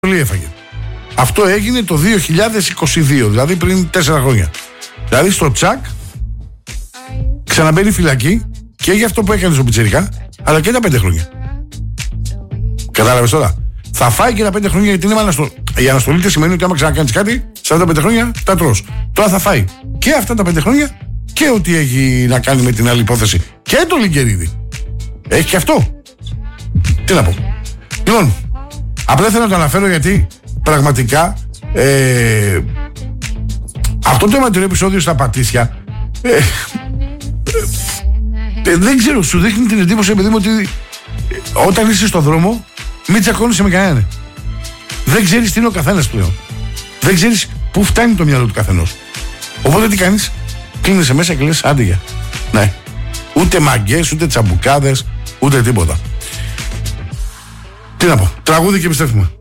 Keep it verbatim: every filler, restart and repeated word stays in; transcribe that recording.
πολύ έφαγε. Αυτό έγινε το δύο χιλιάδες είκοσι δύο, δηλαδή πριν τέσσερα χρόνια. Δηλαδή στο τσακ ξαναμπαίνει φυλακή και για αυτό που έκανε στο πιτσιρικά, αλλά και τα πέντε χρόνια. Κατάλαβες τώρα. Θα φάει και τα πέντε χρόνια γιατί είναι αναστολή. Η αναστολή σημαίνει ότι άμα ξανακάνεις κάτι, σαράντα πέντε χρόνια τα τρως. Τώρα θα φάει και αυτά τα πέντε χρόνια και ό,τι έχει να κάνει με την άλλη υπόθεση. Και το Λιγκερίδη. Έχει και αυτό. Τι να πω. Λοιπόν, απλά θέλω να το αναφέρω γιατί πραγματικά ε, αυτό το αιματηρό επεισόδιο στα Πατήσια ε, ε, ε, δεν ξέρω, σου δείχνει την εντύπωση, επειδή μου, ότι ε, όταν είσαι στον δρόμο μην τσακώνεσαι με κανέναν. Δεν ξέρεις τι είναι ο καθένας πλέον. Δεν ξέρεις πού φτάνει το μυαλό του καθενός. Οπότε τι κάνεις? Κλείνεσαι μέσα και λες άντε για. Ναι. Ούτε μαγκές, ούτε τσαμπουκάδες, ούτε τίποτα. Τι να πω. Τραγούδι και επιστρέφουμε.